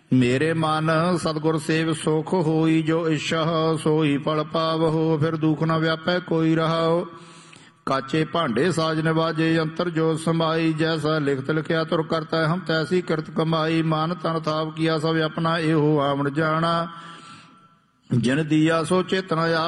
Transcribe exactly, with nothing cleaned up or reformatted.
मेरे मन सतगुर सेव सुख होई, जो इच्छा सोई फल पावहो। फिर दुख न व्यापै कोई रहाओ, काचे भांडे साज नवाजे, अंतर जो समाई। जैसा लिखत लिखिया तुर करता हम, तैसी कृत कमाई। मान तन थाप किया सब अपना, एहो आमण जाना। जिन दिया सो चेतना